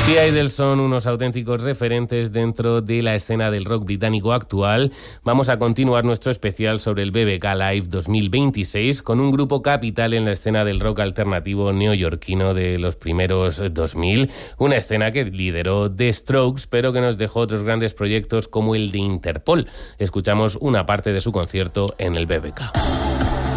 Sea Idles son unos auténticos referentes dentro de la escena del rock británico actual. Vamos a continuar nuestro especial sobre el BBK Live 2026 con un grupo capital en la escena del rock alternativo neoyorquino de los primeros 2000, una escena que lideró The Strokes, pero que nos dejó otros grandes proyectos como el de Interpol. Escuchamos una parte de su concierto en el BBK.